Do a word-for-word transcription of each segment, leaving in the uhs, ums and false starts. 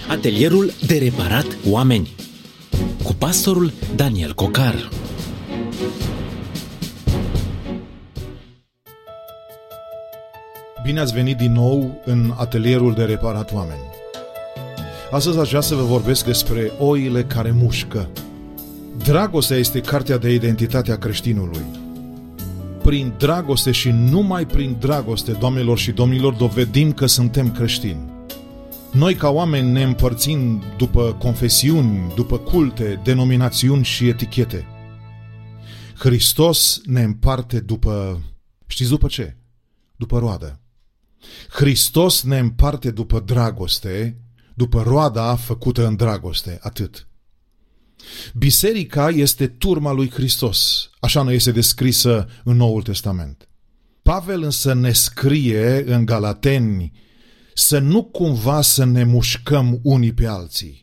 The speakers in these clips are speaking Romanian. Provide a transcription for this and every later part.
Atelierul de reparat oameni cu pastorul Daniel Cocar. Bine ați venit din nou în Atelierul de reparat oameni. Astăzi aș vrea să vă vorbesc despre oile care mușcă. Dragostea este cartea de identitate a creștinului. Prin dragoste și numai prin dragoste, doamnelor și domnilor, dovedim că suntem creștini. Noi ca oameni ne împărțim după confesiuni, după culte, denominațiuni și etichete. Hristos ne împarte după... Știți după ce? După roadă. Hristos ne împarte după dragoste, după roada făcută în dragoste, atât. Biserica este turma lui Hristos, așa ne este descrisă în Noul Testament. Pavel însă ne scrie în Galateni să nu cumva să ne mușcăm unii pe alții.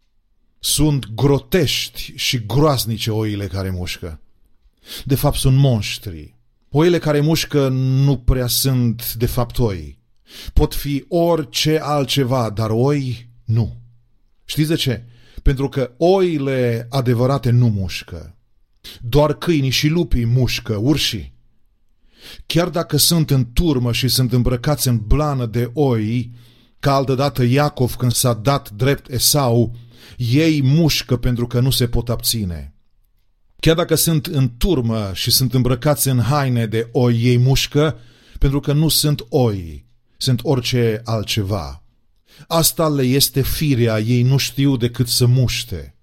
Sunt grotești și groaznice oile care mușcă. De fapt sunt monștri. Oile care mușcă nu prea sunt de fapt oi. Pot fi orice altceva, dar oi nu. Știți de ce? Pentru că oile adevărate nu mușcă. Doar câinii și lupii mușcă, urșii. Chiar dacă sunt în turmă și sunt îmbrăcați în blană de oi, ca altădată Iacov când s-a dat drept Esau, ei mușcă pentru că nu se pot abține. Chiar dacă sunt în turmă și sunt îmbrăcați în haine de oi, ei mușcă pentru că nu sunt oi, sunt orice altceva. Asta le este firea, ei nu știu decât să muște.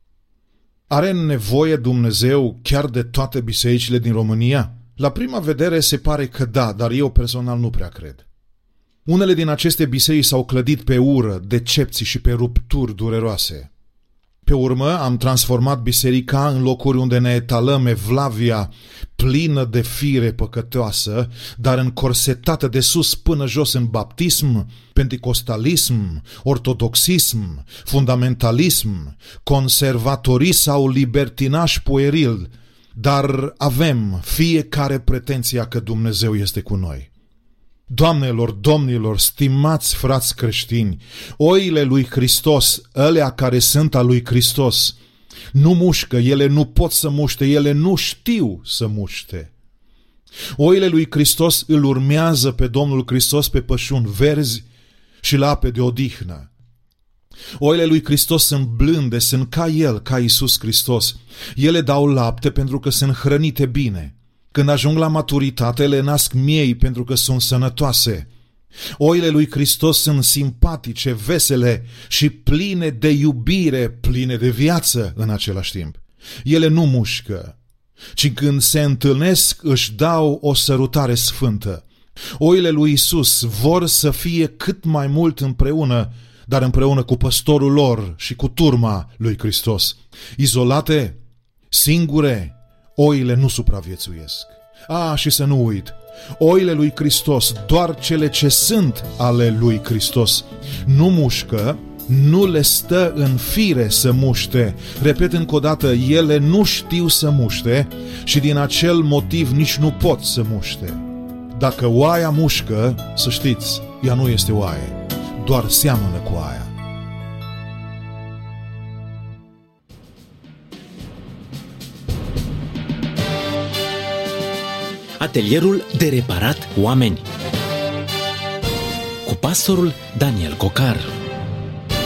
Are nevoie Dumnezeu chiar de toate bisericile din România? La prima vedere se pare că da, dar eu personal nu prea cred. Unele din aceste biserici s-au clădit pe ură, decepții și pe rupturi dureroase. Pe urmă am transformat biserica în locuri unde ne etalăm evlavia plină de fire păcătoasă, dar încorsetată de sus până jos în baptism, penticostalism, ortodoxism, fundamentalism, conservatorism sau libertinaj pueril, dar avem fiecare pretenția că Dumnezeu este cu noi. Doamnelor, domnilor, stimați frați creștini, oile lui Hristos, alea care sunt a lui Hristos, nu mușcă, ele nu pot să muște, ele nu știu să muște. Oile lui Hristos îl urmează pe Domnul Hristos pe pășuni verzi și la ape de odihnă. Oile lui Hristos sunt blânde, sunt ca El, ca Iisus Hristos. Ele dau lapte pentru că sunt hrănite bine. Când ajung la maturitate, le nasc miei pentru că sunt sănătoase. Oile lui Hristos sunt simpatice, vesele și pline de iubire, pline de viață în același timp. Ele nu mușcă, ci când se întâlnesc își dau o sărutare sfântă. Oile lui Iisus vor să fie cât mai mult împreună, dar împreună cu păstorul lor și cu turma lui Hristos. Izolate, singure, oile nu supraviețuiesc. A, și să nu uit, oile lui Hristos, doar cele ce sunt ale lui Hristos, nu mușcă, nu le stă în fire să muște. Repet încă o dată, ele nu știu să muște și din acel motiv nici nu pot să muște. Dacă oaia mușcă, să știți, ea nu este oaie, doar seamănă cu aia. Atelierul de reparat oameni cu pastorul Daniel Cocar.